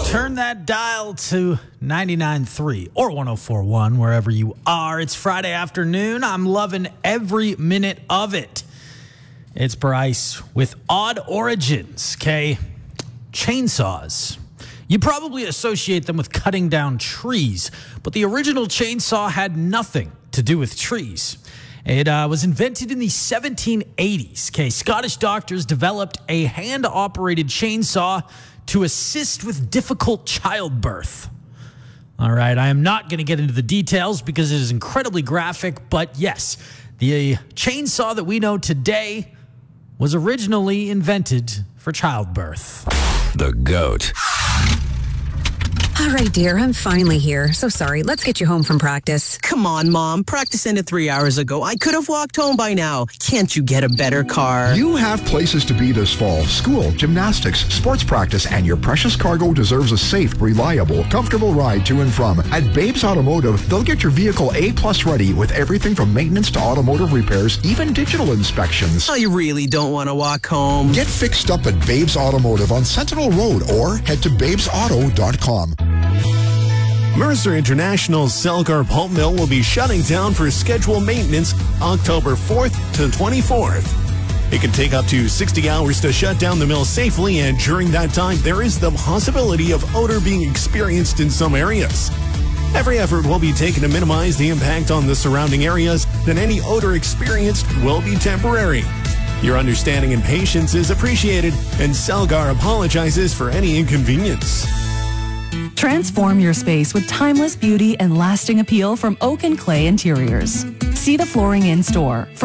Turn that dial to 99.3 or 104.1, wherever you are. It's Friday afternoon. I'm loving every minute of it. It's Bryce with Odd Origins, okay? Chainsaws. You probably associate them with cutting down trees, but the original chainsaw had nothing to do with trees. It was invented in the 1780s. Okay, Scottish doctors developed a hand-operated chainsaw to assist with difficult childbirth. All right, I am not going to get into the details because it is incredibly graphic, but yes, the chainsaw that we know today was originally invented for childbirth. The GOAT. All right, dear, I'm finally here. So sorry. Let's get you home from practice. Come on, Mom. Practice ended 3 hours ago. I could have walked home by now. Can't you get a better car? You have places to be this fall. School, gymnastics, sports practice, and your precious cargo deserves a safe, reliable, comfortable ride to and from. At Babes Automotive, they'll get your vehicle A-plus ready with everything from maintenance to automotive repairs, even digital inspections. I really don't want to walk home. Get fixed up at Babes Automotive on Sentinel Road or head to babesauto.com. Mercer International's Selgar Pulp Mill will be shutting down for scheduled maintenance October 4th to 24th. It can take up to 60 hours to shut down the mill safely, and during that time, there is the possibility of odor being experienced in some areas. Every effort will be taken to minimize the impact on the surrounding areas, and any odor experienced will be temporary. Your understanding and patience is appreciated, and Selgar apologizes for any inconvenience. Transform your space with timeless beauty and lasting appeal from Oak and Clay Interiors. See the flooring in store.